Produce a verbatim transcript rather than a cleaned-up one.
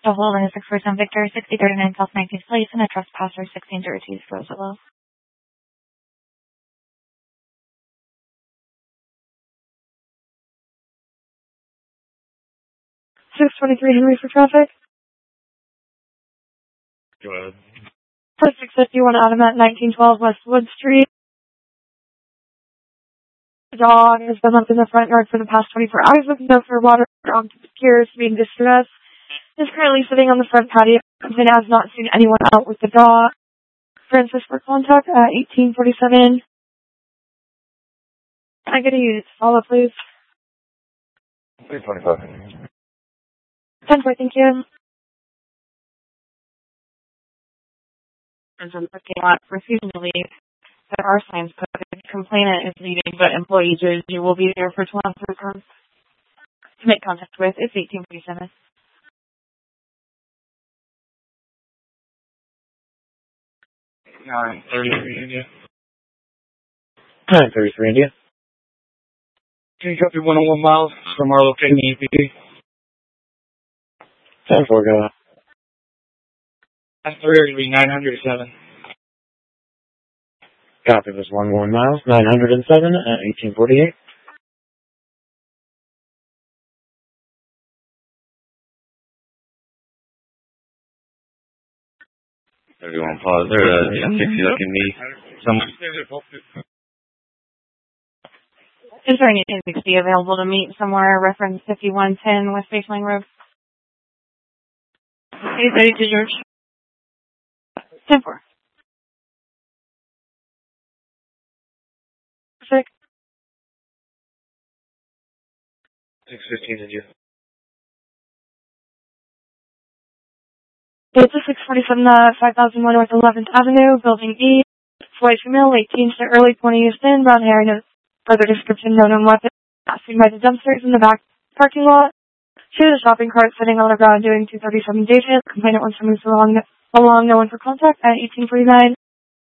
The Holden is six forty-seven Victor, sixty thirty-nine South nineteenth Place, and a trespasser, sixteen thirty-two Roosevelt. six twenty-three Henry for traffic. Go ahead. For six fifty-one Adam at nineteen twelve West Wood Street. The dog has been left in the front yard for the past twenty-four hours with no for water or appears to be in distress. Is currently sitting on the front patio and has not seen anyone out with the dog. Francis for contact at eighteen forty-seven. I get to use follow, please. three twenty-five. ten four, thank you. In the parking lot, refusing to leave. There are signs posted. Complainant is leaving, but employee Jersey will be there for twelve hours. To make contact with, it's eighteen forty-seven. nine thirty-three India. nine thirty-three India. Can you copy one oh one miles from our location in E P D? ten four, go ahead. nine thirty-three, nine hundred seven. Copy this one one miles, nine hundred seven at eighteen forty-eight. Everyone pause there. Uh, yeah, sixty looking me. Someone. Is there any sixty available to meet somewhere? Reference fifty-one ten West Baseline Road. eight thirty-two George. ten four. Six. six fifteen India. It's a six forty-seven, uh, five thousand one North eleventh Avenue, Building E. White female, late teens to early twenties, thin, brown hair, no further description, no known weapon. Seen by the dumpsters in the back parking lot. She has a shopping cart sitting on the ground doing two thirty-seven Dated. Complainant wants to move along, along, no one for contact at eighteen forty-nine.